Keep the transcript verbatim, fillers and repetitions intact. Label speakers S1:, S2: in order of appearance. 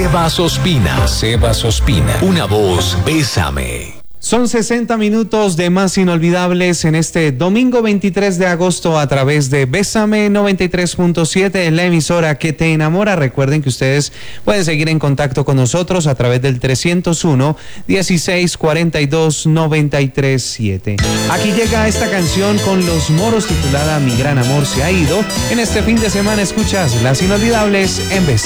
S1: Sebas Ospina. Sebas Ospina. Una voz, Bésame.
S2: Son sesenta minutos de más inolvidables en este domingo veintitrés de agosto a través de Bésame noventa y tres punto siete, la emisora que te enamora. Recuerden que ustedes pueden seguir en contacto con nosotros a través del trescientos uno, dieciséis cuarenta y dos, noventa y tres siete. Aquí llega esta canción con Los Moros titulada Mi Gran Amor Se Ha Ido. En este fin de semana escuchas las inolvidables en Bésame.